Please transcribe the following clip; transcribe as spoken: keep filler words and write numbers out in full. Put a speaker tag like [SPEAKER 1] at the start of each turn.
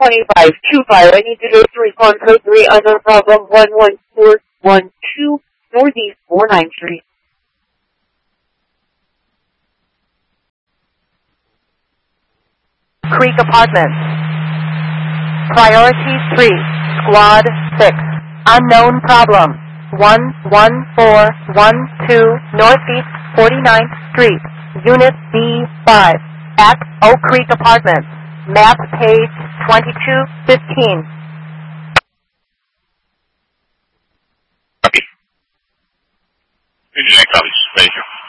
[SPEAKER 1] twenty-five two five. I need to go to respond code three, unknown problem one one four one two, Northeast four nine Street.
[SPEAKER 2] Creek Apartments. Priority three, Squad six. Unknown problem. one one four one two, Northeast forty-ninth Street. Unit B five. At Oak Creek Apartments. Map page twenty-two fifteen.
[SPEAKER 3] Copy. Engineering copies. Thank you.